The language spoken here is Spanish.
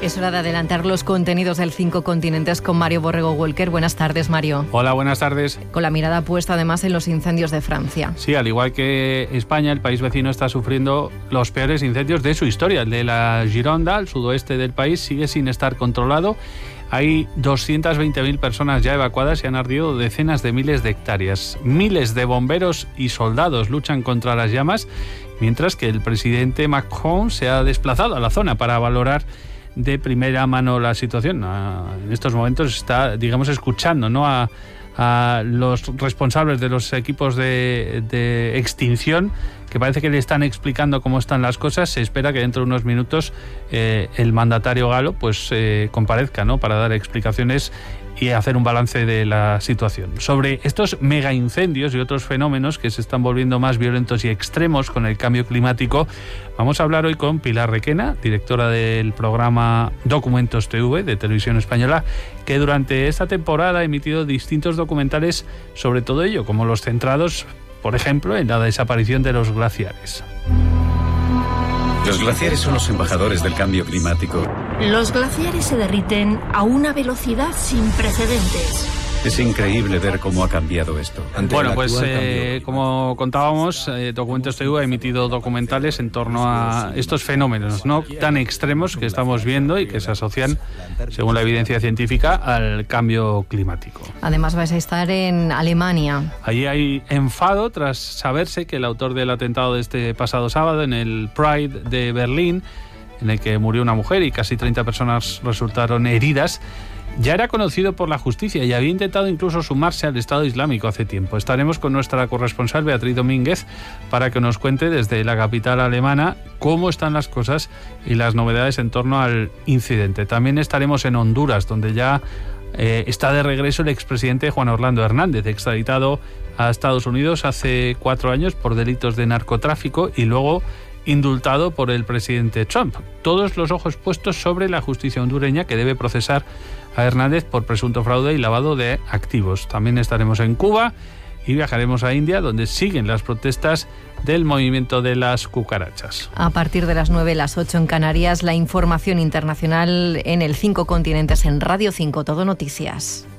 Es hora de adelantar los contenidos del 5 Continentes con Mario Borrego Walker. Buenas tardes, Mario. Hola, buenas tardes. Con la mirada puesta además en los incendios de Francia. Sí, al igual que España, el país vecino está sufriendo los peores incendios de su historia. El de la Gironda, al sudoeste del país, sigue sin estar controlado. Hay 220.000 personas ya evacuadas y han ardido decenas de miles de hectáreas. Miles de bomberos y soldados luchan contra las llamas, mientras que el presidente Macron se ha desplazado a la zona para valorar de primera mano la situación. En estos momentos está, digamos, escuchando, ¿no?, a los responsables de los equipos de extinción, que parece que le están explicando cómo están las cosas. Se espera que dentro de unos minutos el mandatario galo pues comparezca, ¿no?, para dar explicaciones y hacer un balance de la situación. Sobre estos mega incendios y otros fenómenos que se están volviendo más violentos y extremos con el cambio climático, vamos a hablar hoy con Pilar Requena, directora del programa Documentos TV de Televisión Española, que durante esta temporada ha emitido distintos documentales sobre todo ello, como los centrados, por ejemplo, en la desaparición de los glaciares. Los glaciares son los embajadores del cambio climático. Los glaciares se derriten a una velocidad sin precedentes. Es increíble ver cómo ha cambiado esto. Bueno, pues como contábamos, Documentos TV ha emitido documentales en torno a estos fenómenos, ¿no?, tan extremos que estamos viendo y que se asocian, según la evidencia científica, al cambio climático. Además vais a estar en Alemania. Allí hay enfado tras saberse que el autor del atentado de este pasado sábado en el Pride de Berlín, en el que murió una mujer y casi 30 personas resultaron heridas, ya era conocido por la justicia y había intentado incluso sumarse al Estado Islámico hace tiempo. Estaremos con nuestra corresponsal Beatriz Domínguez para que nos cuente desde la capital alemana cómo están las cosas y las novedades en torno al incidente. También estaremos en Honduras, donde ya está de regreso el expresidente Juan Orlando Hernández, extraditado a Estados Unidos hace 4 años por delitos de narcotráfico y luego indultado por el presidente Trump. Todos los ojos puestos sobre la justicia hondureña, que debe procesar a Hernández por presunto fraude y lavado de activos. También estaremos en Cuba y viajaremos a India, donde siguen las protestas del movimiento de las cucarachas. A partir de las 9, las 8 en Canarias, la información internacional en el 5 Continentes en Radio 5 Todo Noticias.